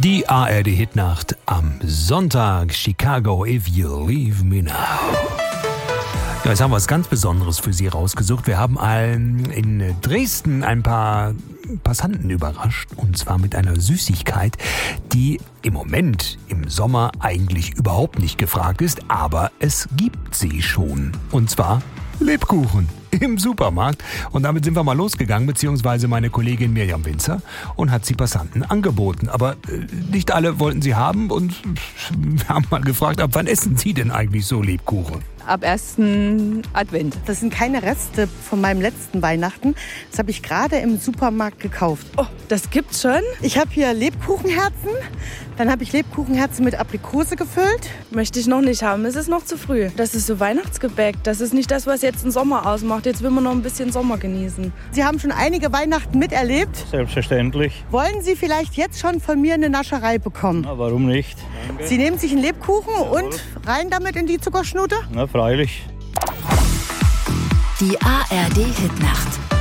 Die ARD-Hitnacht am Sonntag. Chicago, If You Leave Me Now. Ja, jetzt haben wir was ganz Besonderes für Sie rausgesucht. Wir haben in Dresden ein paar Passanten überrascht. Und zwar mit einer Süßigkeit, die im Moment im Sommer eigentlich überhaupt nicht gefragt ist. Aber es gibt sie schon. Und zwar Lebkuchen im Supermarkt. Und damit sind wir mal losgegangen, beziehungsweise meine Kollegin Mirjam Winzer, und hat sie Passanten angeboten. Aber nicht alle wollten sie haben und wir haben mal gefragt, ab wann essen Sie denn eigentlich so Lebkuchen? Ab 1. Advent. Das sind keine Reste von meinem letzten Weihnachten. Das habe ich gerade im Supermarkt gekauft. Oh, das gibt's schon? Ich habe hier Lebkuchenherzen. Dann habe ich Lebkuchenherzen mit Aprikose gefüllt. Möchte ich noch nicht haben. Es ist noch zu früh. Das ist so Weihnachtsgebäck. Das ist nicht das, was jetzt den Sommer ausmacht. Jetzt will man noch ein bisschen Sommer genießen. Sie haben schon einige Weihnachten miterlebt. Selbstverständlich. Wollen Sie vielleicht jetzt schon von mir eine Nascherei bekommen? Na, warum nicht? Danke. Sie nehmen sich einen Lebkuchen und rein damit in die Zuckerschnute? Na, freilich. Die ARD-Hitnacht.